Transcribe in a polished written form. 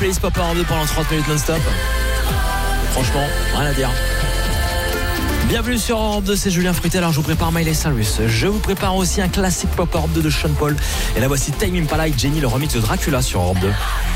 playlist Pop Europe 2 pendant 30 minutes non-stop. Franchement, rien à dire. Bienvenue sur Europe 2, c'est Julien Fruité. Alors je vous prépare Miley Cyrus. Je vous prépare aussi un classique Pop Europe 2 de Sean Paul. Et là voici Time Impala avec Jenny, le remix de Dracula sur Europe 2.